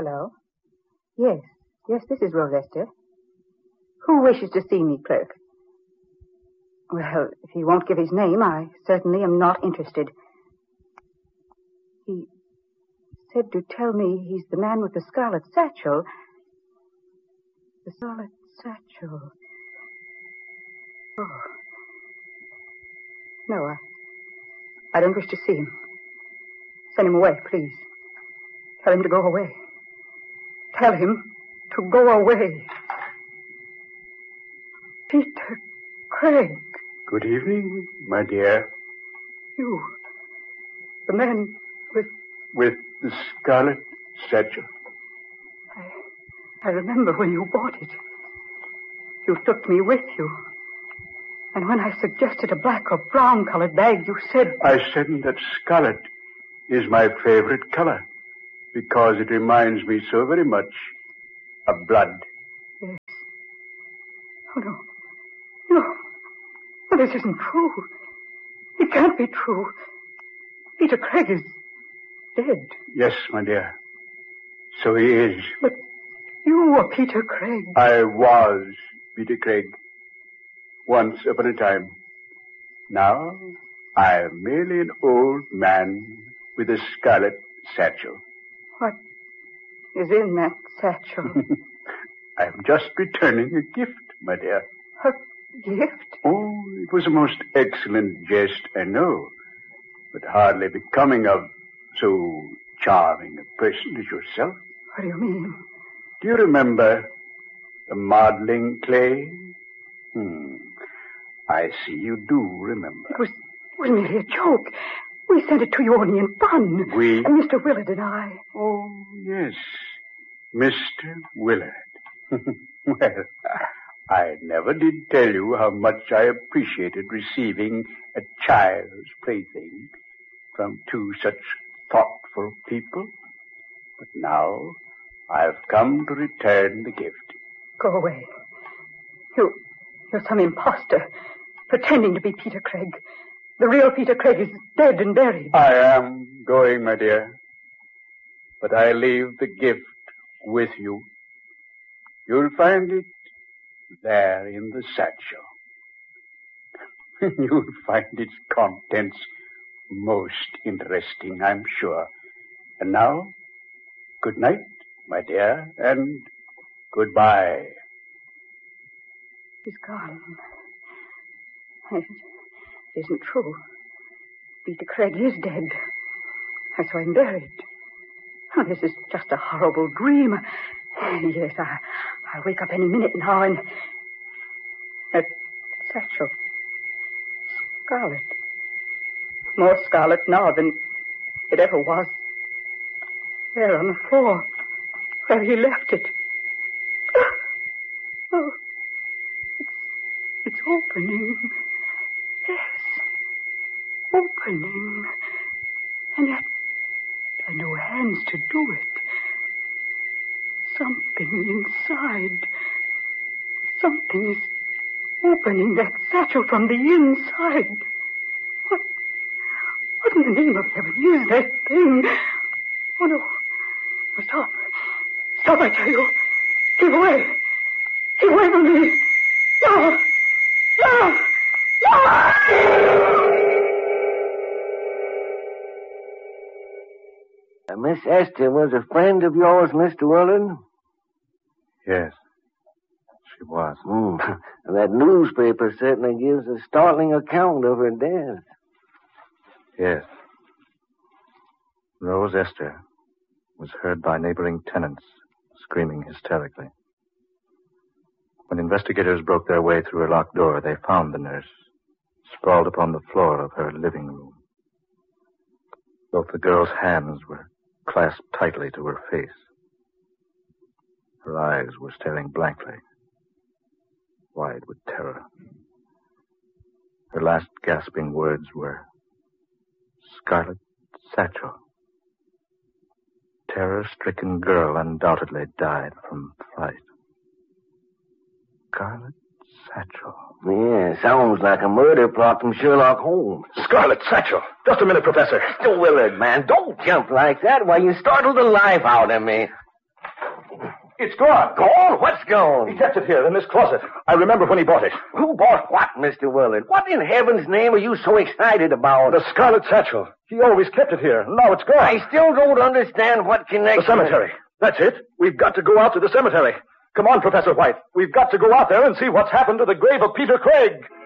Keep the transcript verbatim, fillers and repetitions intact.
Hello? Yes, yes, this is Rose Esther. Who wishes to see me, clerk? Well, if he won't give his name, I certainly am not interested. He said to tell me he's the man with the scarlet satchel. The scarlet satchel. Oh. No, I, I don't wish to see him. Send him away, please. Tell him to go away. Tell him to go away. Peter Craig. Good evening, my dear. You, the man with... With the scarlet satchel. I, I remember when you bought it. You took me with you. And when I suggested a black or brown-colored bag, you said... I said that scarlet is my favorite color because it reminds me so very much of blood. Yes. Oh, no. No. No, this isn't true. It can't be true. Peter Craig is dead. Yes, my dear. So he is. But you were Peter Craig. I was Peter Craig. Once upon a time. Now, I am merely an old man with a scarlet satchel. What is in that satchel? I am just returning a gift, my dear. A gift? Oh, it was a most excellent jest, I know, but hardly becoming of so charming a person as yourself. What do you mean? Do you remember the modeling clay? Hmm. I see you do remember. It was, it was merely a joke. We sent it to you only in fun. We? And Mister Willard and I. Oh, yes. Mister Willard. Well, I never did tell you how much I appreciated receiving a child's plaything from two such thoughtful people. But now I've come to return the gift. Go away. You, you're some imposter, pretending to be Peter Craig. The real Peter Craig is dead and buried. I am going, my dear. But I leave the gift with you. You'll find it there in the satchel. You'll find its contents most interesting, I'm sure. And now, good night, my dear, and goodbye. He's gone. It isn't true. Peter Craig is dead. I saw him buried. Oh, this is just a horrible dream. Yes, I, I'll wake up any minute now and... That satchel. Scarlet. More scarlet now than it ever was. There on the floor, where he left it. Oh, it's, it's opening. Yes, opening. And yet, there are no hands to do it. Something inside. Something is opening that satchel from the inside. What, what in the name of heaven is that thing? Oh, no. Oh, stop. Stop, I tell you. Keep away. Keep away from me. No. No. No. Uh, Miss Esther was a friend of yours, Mister Willard? Yes, she was. Mm. That newspaper certainly gives a startling account of her death. Yes. Rose Esther was heard by neighboring tenants screaming hysterically. When investigators broke their way through her locked door, they found the nurse sprawled upon the floor of her living room. Both the girl's hands were clasped tightly to her face. Her eyes were staring blankly, wide with terror. Her last gasping words were, "Scarlet satchel." Terror-stricken girl undoubtedly died from fright. Scarlet satchel. Yeah, sounds like a murder plot from Sherlock Holmes. Scarlet satchel. Just a minute, Professor. Mister Willard, man, don't jump like that. Why, you startled the life out of me. It's gone. Gone? What's gone? He kept it here in this closet. I remember when he bought it. Who bought what, Mister Willard? What in heaven's name are you so excited about? The scarlet satchel. He always kept it here. Now it's gone. I still don't understand what connection... The cemetery. That's it. We've got to go out to the cemetery. Come on, Professor White. We've got to go out there and see what's happened to the grave of Peter Craig.